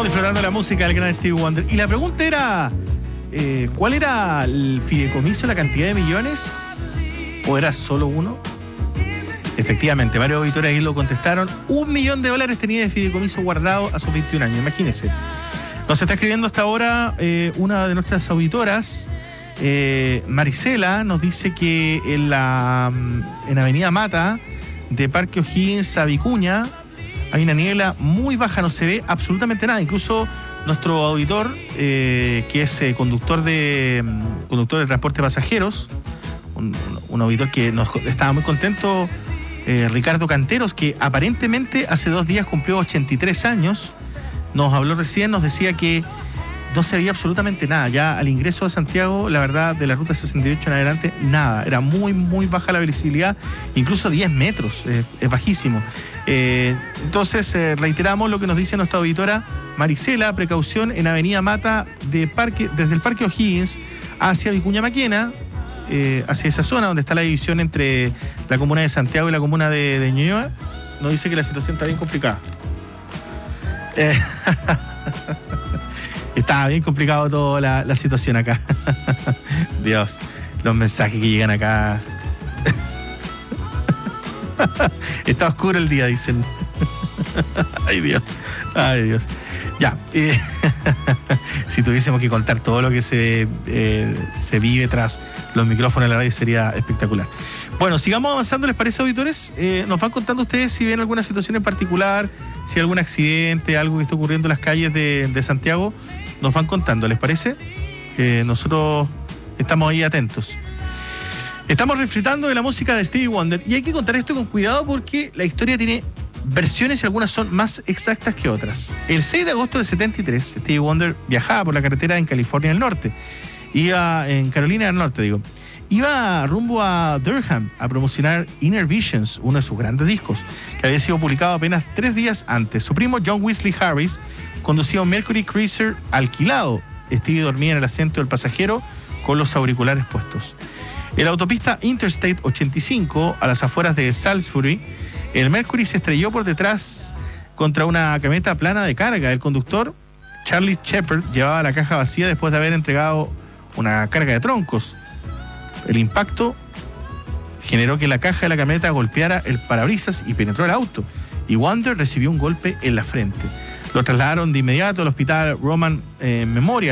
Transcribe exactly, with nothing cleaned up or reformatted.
Estamos disfrutando de la música del gran Stevie Wonder. Y la pregunta era, eh, ¿cuál era el fideicomiso, la cantidad de millones? ¿O era solo uno? Efectivamente, varios auditores ahí lo contestaron. Un millón de dólares tenía de fideicomiso guardado a sus veintiún años, imagínense. Nos está escribiendo hasta ahora eh, una de nuestras auditoras, eh, Marisela, nos dice que en la en Avenida Mata, de Parque O'Higgins a Vicuña, hay una niebla muy baja, no se ve absolutamente nada. Incluso nuestro auditor, eh, que es eh, conductor de conductor de transporte de pasajeros, un, un auditor que nos estaba muy contento, eh, Ricardo Canteros, que aparentemente hace dos días cumplió ochenta y tres años, nos habló recién, nos decía que no se veía absolutamente nada. Ya al ingreso a Santiago, la verdad, de la ruta sesenta y ocho en adelante, nada. Era muy, muy baja la visibilidad, incluso diez metros, eh, es bajísimo. Eh, entonces, eh, reiteramos lo que nos dice nuestra auditora Marisela: precaución en Avenida Mata, de parque, desde el Parque O'Higgins hacia Vicuña Maquena, eh, hacia esa zona donde está la división entre la comuna de Santiago y la comuna de, de Ñuñoa. Nos dice que la situación está bien complicada. Eh, Está bien complicado toda la, la situación acá. Dios, los mensajes que llegan acá. Está oscuro el día, dicen. Ay, Dios. Ay, Dios. Ya. Eh, si tuviésemos que contar todo lo que se, eh, se vive tras los micrófonos de la radio, sería espectacular. Bueno, sigamos avanzando, ¿les parece, auditores? Eh, nos van contando ustedes si ven alguna situación en particular, si hay algún accidente, algo que está ocurriendo en las calles de, de Santiago. Nos van contando, ¿les parece? Eh, nosotros estamos ahí atentos. Estamos refritando de la música de Stevie Wonder, y hay que contar esto con cuidado porque la historia tiene versiones y algunas son más exactas que otras. El seis de agosto de setenta y tres, Stevie Wonder viajaba por la carretera en California del Norte. Iba en Carolina del Norte, digo. Iba rumbo a Durham a promocionar Inner Visions, uno de sus grandes discos, que había sido publicado apenas tres días antes. Su primo John Wesley Harris conducía un Mercury Cruiser alquilado. Stevie dormía en el asiento del pasajero con los auriculares puestos. En la autopista Interstate ochenta y cinco, a las afueras de Salisbury, el Mercury se estrelló por detrás contra una camioneta plana de carga. El conductor, Charlie Shepard, llevaba la caja vacía después de haber entregado una carga de troncos. El impacto generó que la caja de la camioneta golpeara el parabrisas y penetró el auto, y Wonder recibió un golpe en la frente. Lo trasladaron de inmediato al hospital Roman eh, Memorial